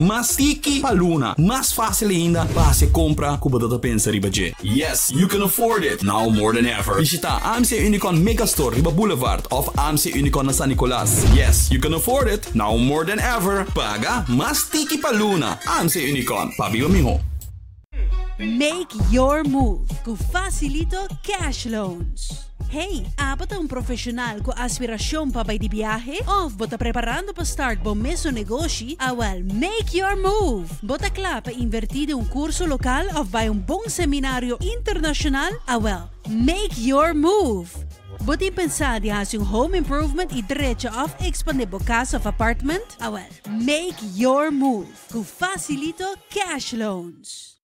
Mas tiki paluna, mas fácil ainda para se compra com batata pensa riba G. Yes, you can afford it now more than ever. Visita AMC Unicorn Megastore riba Boulevard of AMC Unicorn na San Nicolas. Yes, you can afford it now more than ever. Paga mas tiki paluna. AMC Unicorn, pabiba miho. Make your move com Facilito Cash Loans. Hey, apat ang profesional ko aspirasyon pa ba di biyahe? Of bota preparando pa start bom meso negosyo? Awal, make your move! Bota kla pa invertido un kurso lokal of ba yung bong seminaryo internasyonal? Awal, make your move! Buti pensar di has yung home improvement i-diretso of expandebo casa of apartment? Awal, make your move com Facilito Cash Loans.